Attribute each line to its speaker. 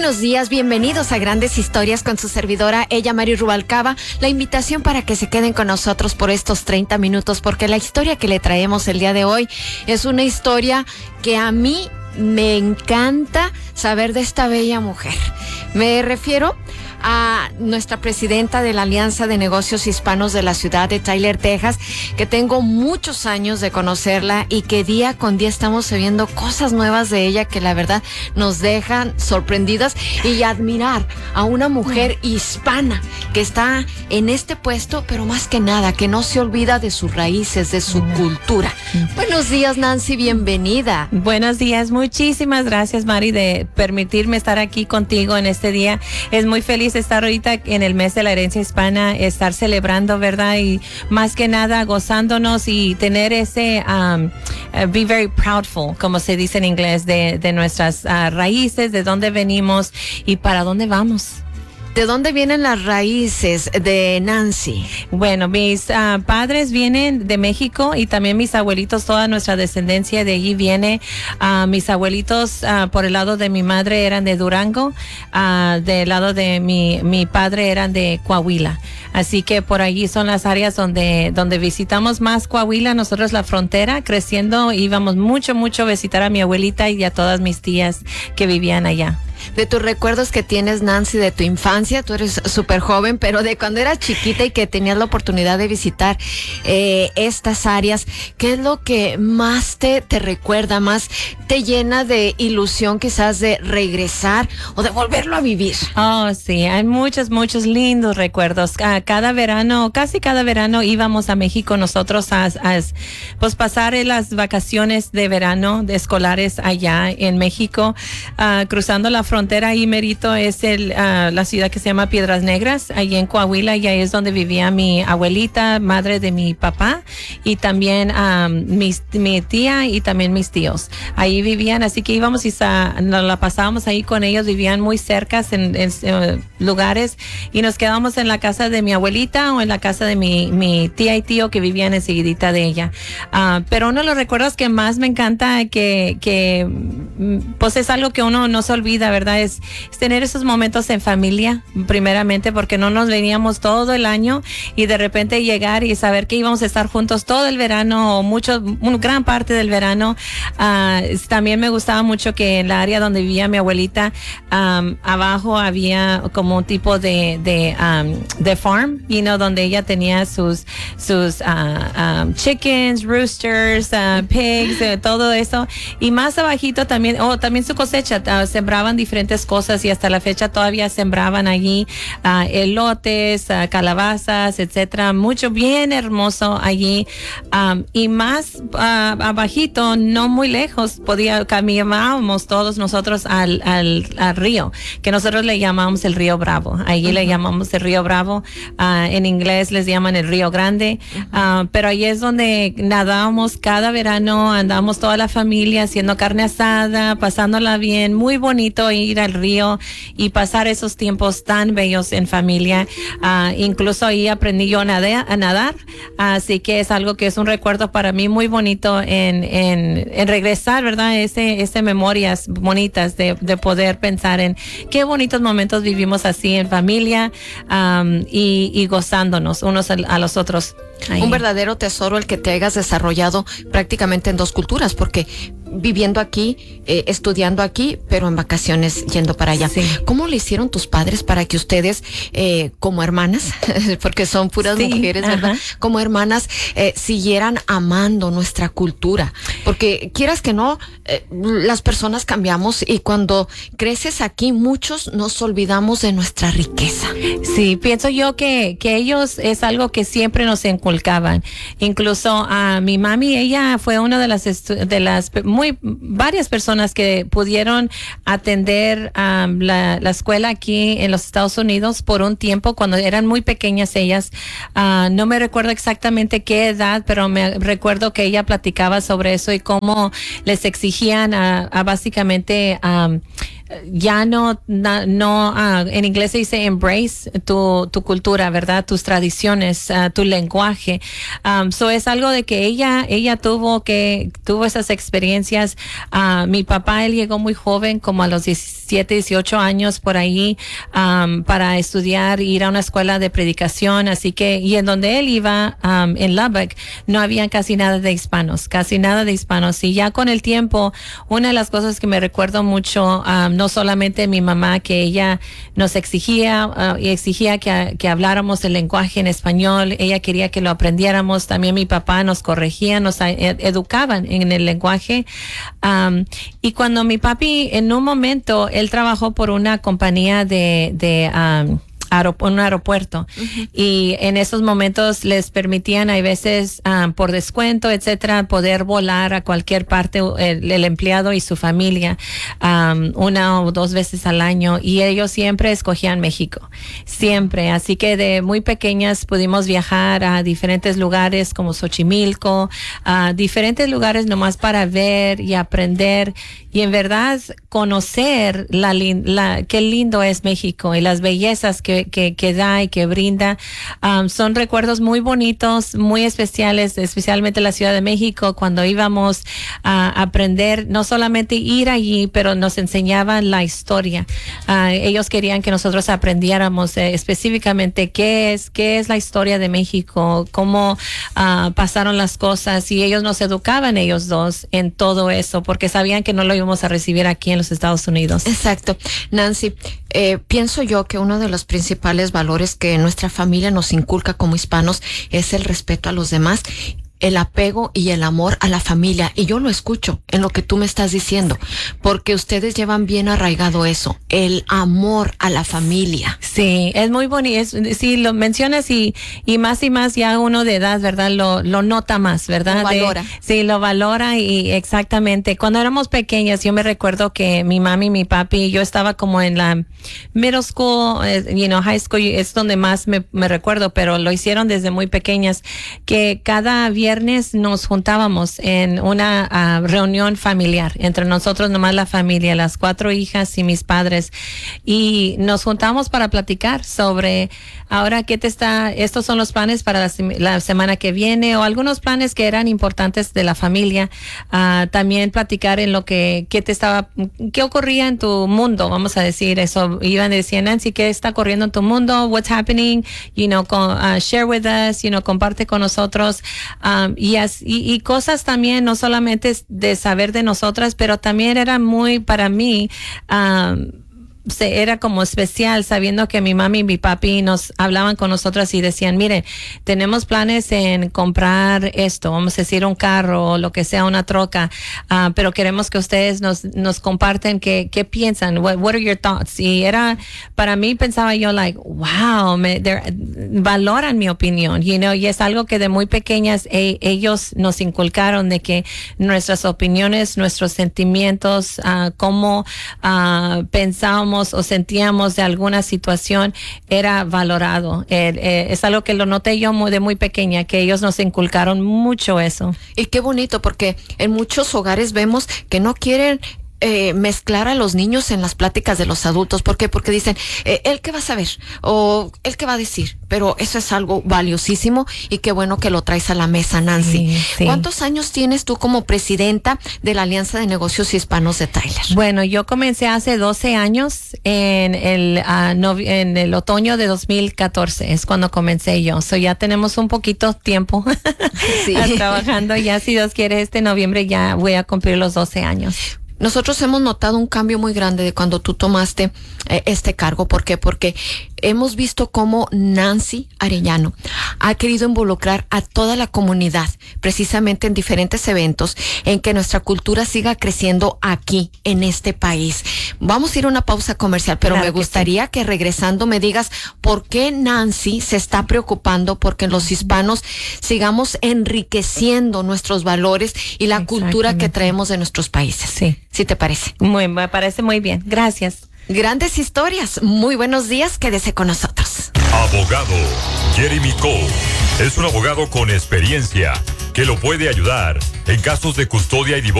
Speaker 1: buenos días, bienvenidos a Grandes Historias con su servidora, ella Mari Rubalcaba. La invitación para que se queden con nosotros por estos 30 minutos, porque la historia que le traemos el día de hoy es una historia que a mí me encanta saber de esta bella mujer. Me refiero a nuestra presidenta de la Alianza de Negocios Hispanos de la ciudad de Tyler, Texas, que tengo muchos años de conocerla y que día con día estamos viendo cosas nuevas de ella que la verdad nos dejan sorprendidas, y admirar a una mujer hispana que está en este puesto, pero más que nada que no se olvida de sus raíces, de su cultura. Buenos días, Nancy, bienvenida.
Speaker 2: Buenos días, muchísimas gracias, Mari, de permitirme estar aquí contigo en este día. Es muy feliz estar ahorita en el mes de la herencia hispana, estar celebrando, ¿verdad? Y más que nada gozándonos y tener ese be very proudful, como se dice en inglés, de nuestras raíces, de dónde venimos y para dónde vamos.
Speaker 1: ¿De dónde vienen las raíces de Nancy?
Speaker 2: Bueno, mis padres vienen de México y también mis abuelitos, toda nuestra descendencia de allí viene. Mis abuelitos por el lado de mi madre eran de Durango, del lado de mi padre eran de Coahuila. Así que por allí son las áreas donde visitamos más Coahuila. Nosotros la frontera, creciendo, íbamos mucho a visitar a mi abuelita y a todas mis tías que vivían allá.
Speaker 1: De tus recuerdos que tienes, Nancy, de tu infancia, tú eres súper joven, pero de cuando eras chiquita y que tenías la oportunidad de visitar estas áreas, ¿qué es lo que más te recuerda, más te llena de ilusión quizás de regresar o de volverlo a vivir?
Speaker 2: Oh, sí, hay muchos lindos recuerdos. Cada verano, casi cada verano íbamos a México nosotros pues pasar las vacaciones de verano de escolares allá en México, cruzando la frontera. Ahí merito es la ciudad que se llama Piedras Negras, allí en Coahuila, y ahí es donde vivía mi abuelita, madre de mi papá, y también mi tía y también mis tíos. Ahí vivían, así que íbamos y nos la pasábamos ahí con ellos. Vivían muy cerca en lugares, y nos quedábamos en la casa de mi abuelita o en la casa de mi tía y tío que vivían enseguidita de ella. Pero uno de los recuerdos que más me encanta, que pues es algo que uno no se olvida, ¿verdad? Es tener esos momentos en familia, primeramente, porque no nos veníamos todo el año, y de repente llegar y saber que íbamos a estar juntos todo el verano, o gran parte del verano. También me gustaba mucho que en la área donde vivía mi abuelita, abajo había como un tipo de farm, donde ella tenía sus chickens, roosters, pigs, todo eso, y más abajito también su cosecha, sembraban diferentes cosas, y hasta la fecha todavía sembraban allí elotes, calabazas, etcétera. Mucho, bien hermoso allí. Y más abajito, no muy lejos, caminábamos todos nosotros al río, que nosotros le llamamos el Río Bravo. Allí le llamamos el Río Bravo. En inglés les llaman el Río Grande. Pero ahí es donde nadábamos cada verano, andábamos toda la familia haciendo carne asada, pasándola bien, muy bonito ir al río y pasar esos tiempos tan bellos en familia. Incluso ahí aprendí yo a nadar, así que es algo que es un recuerdo para mí muy bonito en regresar, ¿verdad? Ese memorias bonitas de poder pensar en qué bonitos momentos vivimos así en familia, y gozándonos unos a los otros. Ahí.
Speaker 1: Un verdadero tesoro el que te hayas desarrollado prácticamente en dos culturas, porque viviendo aquí, estudiando aquí, pero en vacaciones yendo para allá.
Speaker 2: Sí.
Speaker 1: ¿Cómo le hicieron tus padres para que ustedes, como hermanas, porque son puras mujeres, ¿verdad? Como hermanas, siguieran amando nuestra cultura? Porque quieras que no, las personas cambiamos, y cuando creces aquí, muchos nos olvidamos de nuestra riqueza.
Speaker 2: Sí, pienso yo que ellos es algo que siempre nos inculcaban. Incluso a mi mami, ella fue una de las varias personas que pudieron atender la escuela aquí en los Estados Unidos por un tiempo, cuando eran muy pequeñas ellas. No me recuerdo exactamente qué edad, pero me recuerdo que ella platicaba sobre eso y cómo les exigían a básicamente ya no, en inglés se dice embrace tu cultura, ¿verdad? Tus tradiciones, tu lenguaje. So es algo de que ella tuvo esas experiencias. Mi papá, él llegó muy joven, como a los 17 17, 18 años por ahí para estudiar, ir a una escuela de predicación, así que, y en donde él iba, en Lubbock, no había casi nada de hispanos, y ya con el tiempo, una de las cosas que me recuerdo mucho, no solamente mi mamá, que ella nos exigía que habláramos el lenguaje en español, ella quería que lo aprendiéramos, también mi papá nos corregía, nos educaban en el lenguaje, y cuando mi papi, en un momento, él trabajó por una compañía un aeropuerto, y en esos momentos les permitían, hay veces por descuento, etcétera, poder volar a cualquier parte, el empleado y su familia, 1 o 2 veces al año, y ellos siempre escogían México, siempre, así que de muy pequeñas pudimos viajar a diferentes lugares como Xochimilco, a diferentes lugares nomás para ver y aprender, y en verdad conocer qué lindo es México y las bellezas que da y que brinda. Son recuerdos muy bonitos, muy especiales, especialmente la Ciudad de México, cuando íbamos a aprender, no solamente ir allí, pero nos enseñaban la historia. Ellos querían que nosotros aprendiéramos específicamente qué es la historia de México, cómo pasaron las cosas, y ellos nos educaban, ellos dos, en todo eso, porque sabían que no lo íbamos a recibir aquí en los Estados Unidos.
Speaker 1: Exacto. Nancy, pienso yo que uno de los principales valores que nuestra familia nos inculca como hispanos es el respeto a los demás, el apego y el amor a la familia, y yo lo escucho en lo que tú me estás diciendo, porque ustedes llevan bien arraigado eso, el amor a la familia.
Speaker 2: Sí, es muy bonito, sí, lo mencionas y más ya uno de edad, ¿verdad? Lo nota más, ¿verdad?
Speaker 1: Lo valora.
Speaker 2: Sí, lo valora, y exactamente. Cuando éramos pequeñas, yo me recuerdo que mi mami y mi papi, yo estaba como en la middle school, high school, es donde más me recuerdo, pero lo hicieron desde muy pequeñas, que cada viernes nos juntábamos en una reunión familiar, entre nosotros nomás la familia, las 4 hijas y mis padres, y nos juntamos para platicar sobre ahora estos son los planes para la semana que viene, o algunos planes que eran importantes de la familia, también platicar en lo qué ocurría en tu mundo, vamos a decir eso, iban a decir, Nancy, ¿qué está ocurriendo en tu mundo? What's happening? Share with us, comparte con nosotros, y cosas también, no solamente de saber de nosotras, pero también era muy, para mí, era como especial sabiendo que mi mami y mi papi nos hablaban con nosotras y decían, mire, tenemos planes en comprar esto, vamos a decir un carro o lo que sea, una troca, pero queremos que ustedes nos comparten qué piensan, what are your thoughts, y era, para mí pensaba yo like, wow, valoran mi opinión, y es algo que de muy pequeñas ellos nos inculcaron, de que nuestras opiniones, nuestros sentimientos, cómo pensábamos o sentíamos de alguna situación era valorado. Es algo que lo noté yo de muy pequeña, que ellos nos inculcaron mucho eso.
Speaker 1: Y qué bonito, porque en muchos hogares vemos que no quieren mezclar a los niños en las pláticas de los adultos. ¿Por qué? Porque dicen, ¿él qué va a saber? O ¿él qué va a decir? Pero eso es algo valiosísimo, y qué bueno que lo traes a la mesa, Nancy.
Speaker 2: Sí.
Speaker 1: ¿Cuántos años tienes tú como presidenta de la Alianza de Negocios Hispanos de Tyler?
Speaker 2: Bueno, yo comencé hace 12 años, en el otoño de 2014, es cuando comencé yo. Ya tenemos un poquito tiempo
Speaker 1: sí.
Speaker 2: trabajando. Ya, si Dios quiere, este noviembre ya voy a cumplir los 12 años.
Speaker 1: Nosotros hemos notado un cambio muy grande de cuando tú tomaste este cargo. ¿Por qué? Porque hemos visto cómo Nancy Arellano ha querido involucrar a toda la comunidad, precisamente en diferentes eventos, en que nuestra cultura siga creciendo aquí, en este país. Vamos a ir a una pausa comercial, pero claro, me gustaría que regresando me digas por qué Nancy se está preocupando porque los hispanos sigamos enriqueciendo nuestros valores y la cultura que traemos de nuestros países.
Speaker 2: Sí.
Speaker 1: ¿Sí te parece?
Speaker 2: Me parece muy bien. Gracias.
Speaker 1: Grandes historias. Muy buenos días. Quédese con nosotros.
Speaker 3: Abogado Jeremy Cole es un abogado con experiencia que lo puede ayudar en casos de custodia y divorcio.